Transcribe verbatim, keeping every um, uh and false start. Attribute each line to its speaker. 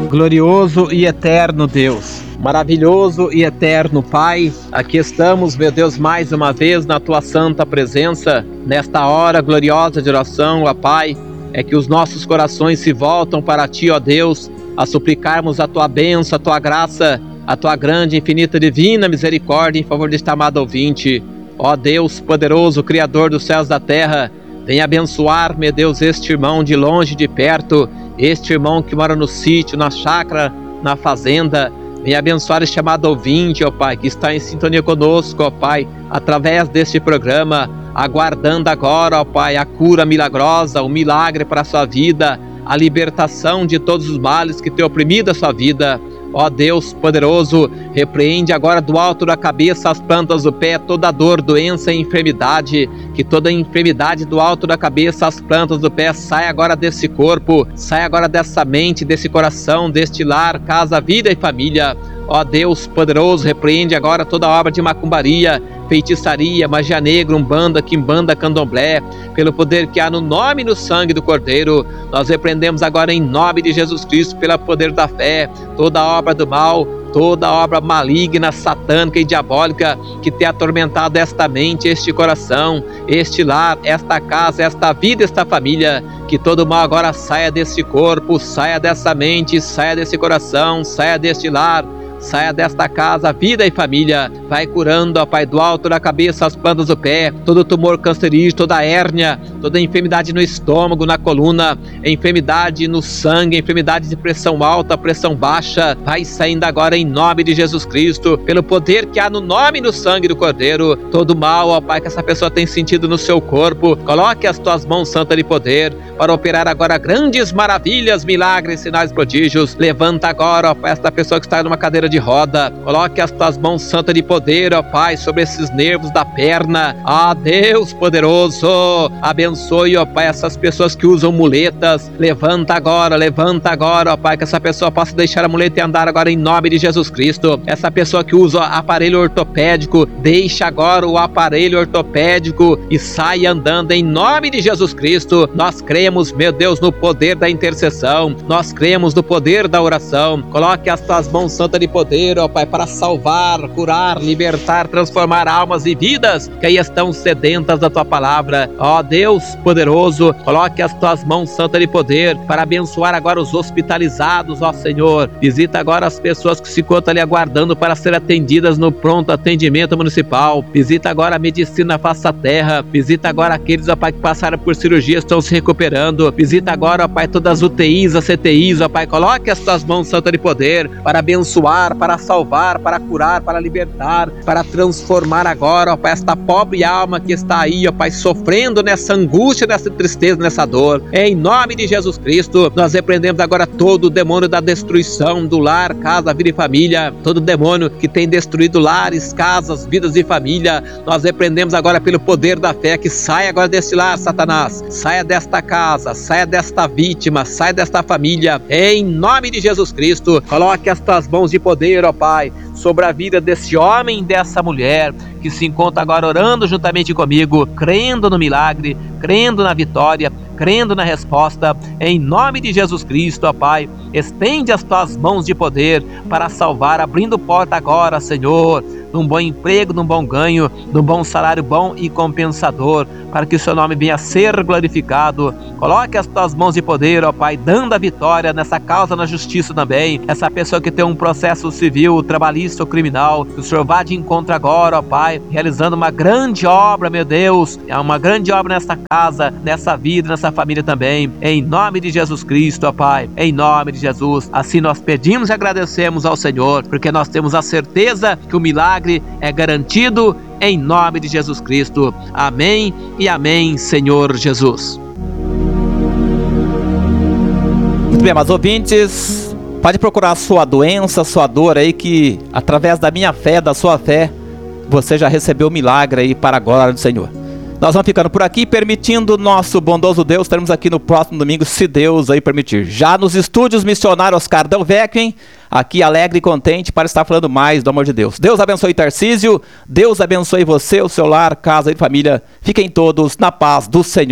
Speaker 1: Glorioso e eterno Deus, maravilhoso e eterno Pai, aqui estamos, meu Deus, mais uma vez na Tua santa presença, nesta hora gloriosa de oração, ó Pai, é que os nossos corações se voltam para Ti, ó Deus, a suplicarmos a Tua bênção, a Tua graça, a Tua grande, infinita, divina misericórdia em favor deste amado ouvinte. Ó Deus poderoso, Criador dos céus e da terra, venha abençoar, meu Deus, este irmão de longe e de perto, este irmão que mora no sítio, na chácara, na fazenda. Venha abençoar este amado ouvinte, ó Pai, que está em sintonia conosco, ó Pai, através deste programa, aguardando agora, ó Pai, a cura milagrosa, o milagre para a sua vida, a libertação de todos os males que têm oprimido a sua vida. Ó Deus poderoso, repreende agora do alto da cabeça às plantas do pé toda dor, doença e enfermidade, que toda enfermidade do alto da cabeça às plantas do pé saia agora desse corpo, saia agora dessa mente, desse coração, deste lar, casa, vida e família. Ó Deus poderoso, repreende agora toda obra de macumbaria, feitiçaria, magia negra, umbanda, quimbanda, candomblé, pelo poder que há no nome e no sangue do Cordeiro. Nós repreendemos agora em nome de Jesus Cristo, pelo poder da fé, toda obra do mal, toda obra maligna, satânica e diabólica que tem atormentado esta mente, este coração, este lar, esta casa, esta vida, esta família. Que todo mal agora saia desse corpo, saia dessa mente, saia desse coração, saia deste lar, saia desta casa, vida e família. Vai curando, ó Pai, do alto da cabeça às plantas do pé, todo tumor cancerígeno, toda hérnia, toda enfermidade no estômago, na coluna, enfermidade no sangue, enfermidade de pressão alta, pressão baixa, vai saindo agora em nome de Jesus Cristo, pelo poder que há no nome e no sangue do Cordeiro. Todo mal, ó Pai, que essa pessoa tem sentido no seu corpo, coloque as Tuas mãos santas de poder para operar agora grandes maravilhas, milagres, sinais, prodígios. Levanta agora, ó Pai, esta pessoa que está numa cadeira de roda, coloque as Tuas mãos santas de poder, ó Pai, sobre esses nervos da perna. Ah, Deus poderoso, abençoe, ó Pai, essas pessoas que usam muletas. Levanta agora, levanta agora, ó Pai, que essa pessoa possa deixar a muleta e andar agora em nome de Jesus Cristo. Essa pessoa que usa aparelho ortopédico, deixa agora o aparelho ortopédico e sai andando em nome de Jesus Cristo. Nós cremos, meu Deus, no poder da intercessão, nós cremos no poder da oração. Coloque as Tuas mãos santas de poder, ó Pai, para salvar, curar, libertar, transformar almas e vidas que aí estão sedentas da Tua palavra. Ó Deus poderoso, coloque as Tuas mãos santas de poder para abençoar agora os hospitalizados, ó Senhor. Visita agora as pessoas que se encontram ali aguardando para ser atendidas no pronto atendimento municipal. Visita agora a medicina face à terra. Visita agora aqueles, ó Pai, que passaram por cirurgia, estão se recuperando. Visita agora, ó Pai, todas as U T Is, as C T Is, ó Pai, coloque as Tuas mãos santas de poder para abençoar, para salvar, para curar, para libertar, para transformar agora, ó Pai, esta pobre alma que está aí, ó Pai, sofrendo nessa angústia, nessa tristeza, nessa dor. Em nome de Jesus Cristo, nós repreendemos agora todo o demônio da destruição do lar, casa, vida e família, todo demônio que tem destruído lares, casas, vidas e família. Nós repreendemos agora pelo poder da fé que saia agora desse lar, Satanás, saia desta casa, saia desta vítima, saia desta família. Em nome de Jesus Cristo, coloque as Tuas mãos de poder, ó Pai, sobre a vida desse homem e dessa mulher que se encontra agora orando juntamente comigo, crendo no milagre, crendo na vitória, crendo na resposta. Em nome de Jesus Cristo, ó Pai, estende as Tuas mãos de poder para salvar, abrindo porta agora, Senhor, num bom emprego, num bom ganho, num bom salário bom e compensador, para que o Seu nome venha a ser glorificado. Coloque as Tuas mãos de poder, ó Pai, dando a vitória nessa causa, na justiça também. Essa pessoa que tem um processo civil, trabalhista ou criminal, que o Senhor vá de encontro agora, ó Pai, realizando uma grande obra, meu Deus, é uma grande obra nessa casa, nessa vida, nessa família também. Em nome de Jesus Cristo, ó Pai, em nome de Jesus. Assim nós pedimos e agradecemos ao Senhor, porque nós temos a certeza que o milagre é garantido em nome de Jesus Cristo. Amém e amém, Senhor Jesus.
Speaker 2: Muito bem, mas ouvintes, pode procurar a sua doença, a sua dor aí, que através da minha fé, da sua fé, você já recebeu o milagre aí para a glória do Senhor. Nós vamos ficando por aqui, permitindo nosso bondoso Deus. Estaremos aqui no próximo domingo, se Deus aí permitir. Já nos estúdios missionário Oscar Del Vecchio, hein? Aqui alegre e contente para estar falando mais do amor de Deus. Deus abençoe Tarcísio, Deus abençoe você, o seu lar, casa e família. Fiquem todos na paz do Senhor.